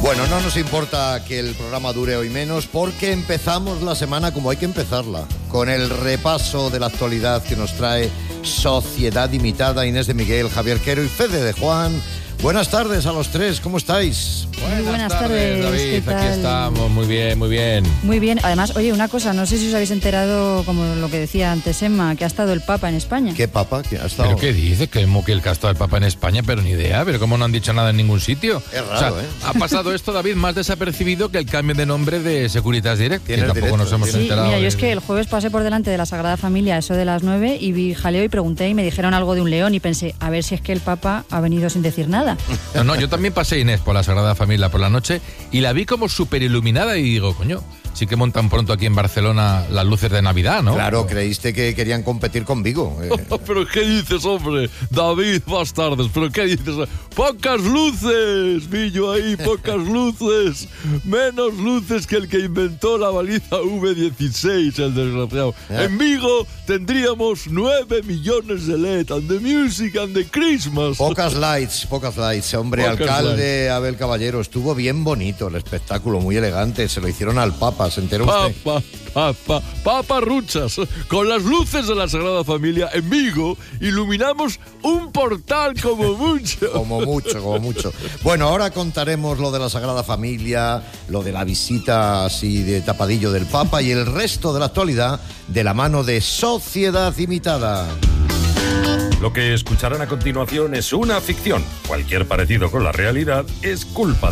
Bueno, no nos importa que el programa dure hoy menos porque empezamos la semana como hay que empezarla, con el repaso de la actualidad que nos trae Sociedad Imitada, Inés de Miguel, Javier Quero y Fede de Juan. Buenas tardes a los tres, ¿cómo estáis? Buenas tardes, David, ¿qué tal? aquí estamos, muy bien, muy bien. Muy bien, además, oye, una cosa, no sé si os habéis enterado, como lo que decía antes Emma, que ha estado el Papa en España. ¿Qué Papa? ¿Qué ha estado? ¿Pero qué dices? Que el casto del Papa en España, pero ni idea, pero cómo no han dicho nada en ningún sitio. Es raro, Ha pasado esto, David, más desapercibido que el cambio de nombre de Securitas Direct, que tampoco directo, nos hemos Sí, enterado. mira, yo es que el jueves pasé por delante de la Sagrada Familia, eso de las 9, y vi jaleo y pregunté y me dijeron algo de un león y pensé, a ver si es que el Papa ha venido sin decir nada. No, yo también pasé, Inés, por la Sagrada Familia por la noche y la vi como súper iluminada y digo, coño, sí que montan pronto aquí en Barcelona las luces de Navidad, ¿no? Claro, creíste que querían competir con Vigo. ¿Pero qué dices, hombre? David, bastardos, ¿pero qué dices? ¡Pocas luces! Vi yo ahí, pocas luces. Menos luces que el que inventó la baliza V16, el desgraciado. En Vigo tendríamos 9 millones de LED, and the music and the Christmas. Pocas lights, hombre. Pocas Alcalde Abel Caballero, estuvo bien bonito el espectáculo, muy elegante. Se lo hicieron al Papa, ¿se enteró usted? Paparruchas, con las luces de la Sagrada Familia en Vigo iluminamos un portal como mucho. Como mucho. Bueno, ahora contaremos lo de la Sagrada Familia, lo de la visita así de tapadillo del Papa y el resto de la actualidad de la mano de Sociedad Imitada. Lo que escucharán a continuación es una ficción. Cualquier parecido con la realidad es culpa de